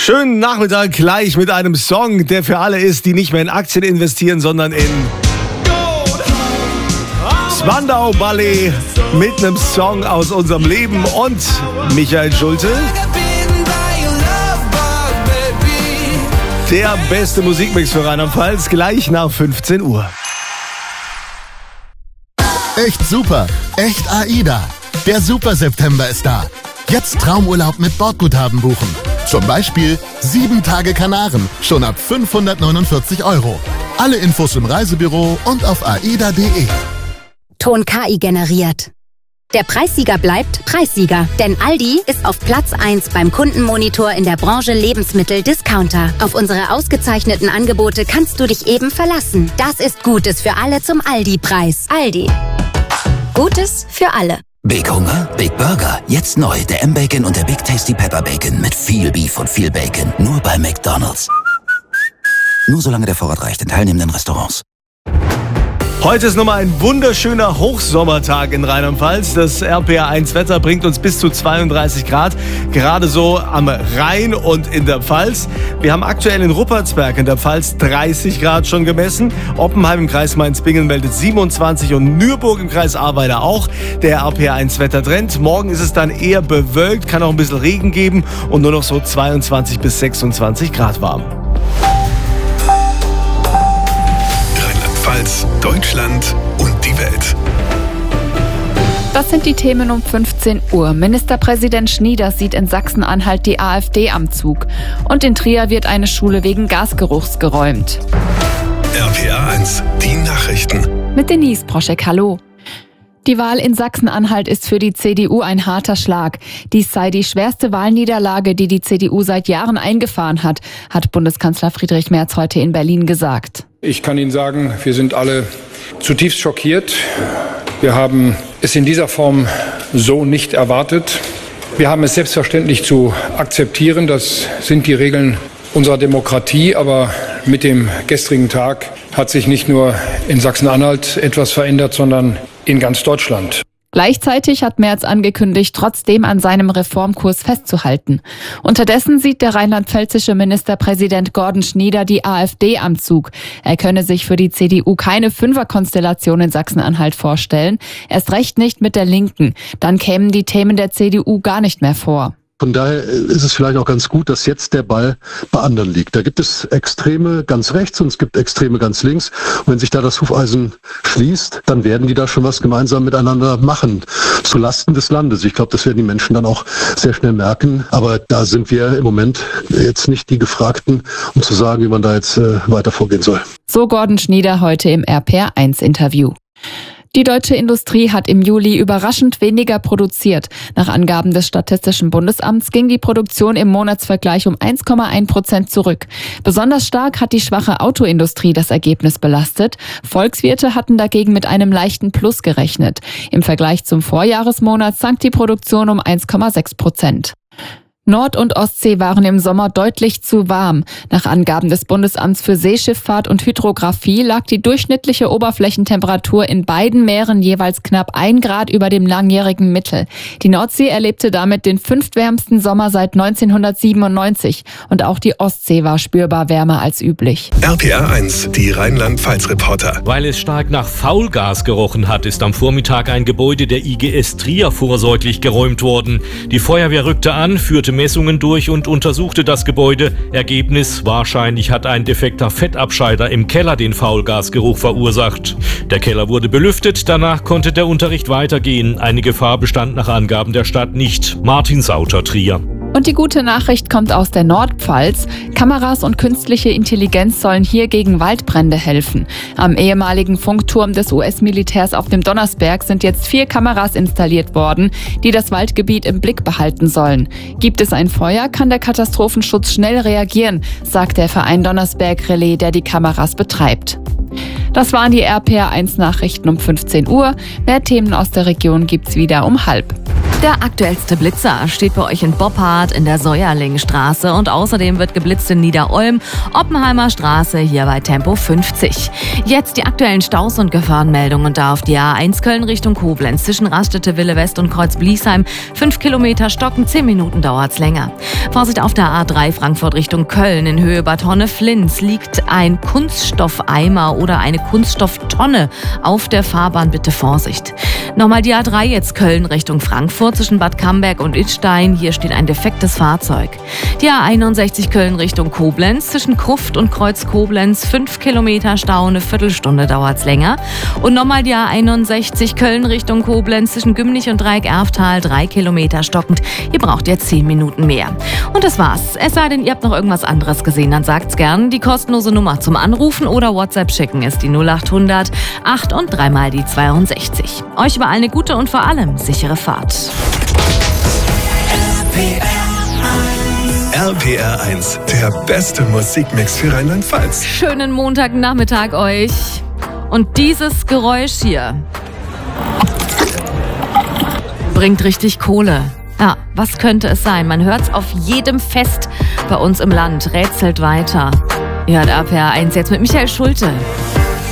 Schönen Nachmittag gleich mit einem Song, der für alle ist, die nicht mehr in Aktien investieren, sondern in Spandau Ballet mit einem Song aus unserem Leben und Michael Schulte. Der beste Musikmix für Rheinland-Pfalz, gleich nach 15 Uhr. Echt super, echt AIDA. Der Super September ist da. Jetzt Traumurlaub mit Bordguthaben buchen. Zum Beispiel 7 Tage Kanaren, schon ab 549 €. Alle Infos im Reisebüro und auf aida.de. Ton KI generiert. Der Preissieger bleibt Preissieger, denn Aldi ist auf Platz 1 beim Kundenmonitor in der Branche Lebensmittel-Discounter. Auf unsere ausgezeichneten Angebote kannst du dich eben verlassen. Das ist Gutes für alle zum Aldi-Preis. Aldi. Gutes für alle. Big Hunger? Big Burger. Jetzt neu, der M-Bacon und der Big Tasty Pepper Bacon mit viel Beef und viel Bacon. Nur bei McDonald's. Nur solange der Vorrat reicht in teilnehmenden Restaurants. Heute ist nochmal ein wunderschöner Hochsommertag in Rheinland-Pfalz. Das RPA1-Wetter bringt uns bis zu 32 Grad, gerade so am Rhein und in der Pfalz. Wir haben aktuell in Ruppertsberg in der Pfalz 30 Grad schon gemessen. Oppenheim im Kreis Mainz-Bingen meldet 27 und Nürburg im Kreis Ahrweiler auch. Der RPA1-Wettertrend. Morgen ist es dann eher bewölkt, kann auch ein bisschen Regen geben und nur noch so 22 bis 26 Grad warm. Deutschland und die Welt. Das sind die Themen um 15 Uhr. Ministerpräsident Schnieder sieht in Sachsen-Anhalt die AfD am Zug. Und in Trier wird eine Schule wegen Gasgeruchs geräumt. RPA1, die Nachrichten. Mit Denise Proschek, hallo. Die Wahl in Sachsen-Anhalt ist für die CDU ein harter Schlag. Dies sei die schwerste Wahlniederlage, die die CDU seit Jahren eingefahren hat, hat Bundeskanzler Friedrich Merz heute in Berlin gesagt. Ich kann Ihnen sagen, wir sind alle zutiefst schockiert. Wir haben es in dieser Form so nicht erwartet. Wir haben es selbstverständlich zu akzeptieren. Das sind die Regeln unserer Demokratie. Aber mit dem gestrigen Tag hat sich nicht nur in Sachsen-Anhalt etwas verändert, sondern in ganz Deutschland. Gleichzeitig hat Merz angekündigt, trotzdem an seinem Reformkurs festzuhalten. Unterdessen sieht der rheinland-pfälzische Ministerpräsident Gordon Schnieder die AfD am Zug. Er könne sich für die CDU keine Fünferkonstellation in Sachsen-Anhalt vorstellen, erst recht nicht mit der Linken. Dann kämen die Themen der CDU gar nicht mehr vor. Von daher ist es vielleicht auch ganz gut, dass jetzt der Ball bei anderen liegt. Da gibt es Extreme ganz rechts und es gibt Extreme ganz links. Und wenn sich da das Hufeisen schließt, dann werden die da schon was gemeinsam miteinander machen, zu Lasten des Landes. Ich glaube, das werden die Menschen dann auch sehr schnell merken. Aber da sind wir im Moment jetzt nicht die Gefragten, um zu sagen, wie man da jetzt weiter vorgehen soll. So Gordon Schnieder heute im RPR1-Interview. Die deutsche Industrie hat im Juli überraschend weniger produziert. Nach Angaben des Statistischen Bundesamts ging die Produktion im Monatsvergleich um 1,1% zurück. Besonders stark hat die schwache Autoindustrie das Ergebnis belastet. Volkswirte hatten dagegen mit einem leichten Plus gerechnet. Im Vergleich zum Vorjahresmonat sank die Produktion um 1,6%. Nord- und Ostsee waren im Sommer deutlich zu warm. Nach Angaben des Bundesamts für Seeschifffahrt und Hydrographie lag die durchschnittliche Oberflächentemperatur in beiden Meeren jeweils knapp 1 Grad über dem langjährigen Mittel. Die Nordsee erlebte damit den 5. wärmsten Sommer seit 1997 und auch die Ostsee war spürbar wärmer als üblich. RPA1, die Rheinland-Pfalz-Reporter. Weil es stark nach Faulgas gerochen hat, ist am Vormittag ein Gebäude der IGS Trier vorsorglich geräumt worden. Die Feuerwehr rückte an, führte Messungen durch und untersuchte das Gebäude. Ergebnis: wahrscheinlich hat ein defekter Fettabscheider im Keller den Faulgasgeruch verursacht. Der Keller wurde belüftet, danach konnte der Unterricht weitergehen. Eine Gefahr bestand nach Angaben der Stadt nicht. Martin Sauter, Trier. Und die gute Nachricht kommt aus der Nordpfalz. Kameras und künstliche Intelligenz sollen hier gegen Waldbrände helfen. Am ehemaligen Funkturm des US-Militärs auf dem Donnersberg sind jetzt 4 Kameras installiert worden, die das Waldgebiet im Blick behalten sollen. Gibt es ein Feuer, kann der Katastrophenschutz schnell reagieren, sagt der Verein Donnersberg Relais, der die Kameras betreibt. Das waren die RPA1 Nachrichten um 15 Uhr. Mehr Themen aus der Region gibt's wieder um 12:30. Der aktuellste Blitzer steht bei euch in Boppard in der Säuerlingstraße und außerdem wird geblitzt in Niederolm, Oppenheimer Straße, hier bei Tempo 50. Jetzt die aktuellen Staus und Gefahrenmeldungen da auf die A1 Köln Richtung Koblenz zwischen Raststätte Wille West und Kreuz Bliesheim. 5 Kilometer stocken, 10 Minuten dauert's länger. Vorsicht auf der A3 Frankfurt Richtung Köln in Höhe Bad Honnef-Linz liegt ein Kunststoffeimer oder eine Kunststofftonne auf der Fahrbahn, bitte Vorsicht. Nochmal die A3 jetzt Köln Richtung Frankfurt zwischen Bad Camberg und Idstein. Hier steht ein defektes Fahrzeug. Die A61 Köln Richtung Koblenz zwischen Kruft und Kreuz Koblenz. 5 Kilometer Stau, eine Viertelstunde dauert's länger. Und nochmal die A61 Köln Richtung Koblenz zwischen Gümnich und Dreieck Erftal. 3 Kilometer stockend. Ihr braucht jetzt 10 Minuten mehr. Und das war's. Es sei denn, ihr habt noch irgendwas anderes gesehen, dann sagt's gern. Die kostenlose Nummer zum Anrufen oder WhatsApp schicken ist die 0800 8 und 3 mal die 62. Euch überall eine gute und vor allem sichere Fahrt. RPR 1, der beste Musikmix für Rheinland-Pfalz. Schönen Montagnachmittag euch. Und dieses Geräusch hier bringt richtig Kohle. Ja, was könnte es sein? Man hört's auf jedem Fest bei uns im Land. Rätselt weiter. Ihr hört RPR 1 jetzt mit Michael Schulte.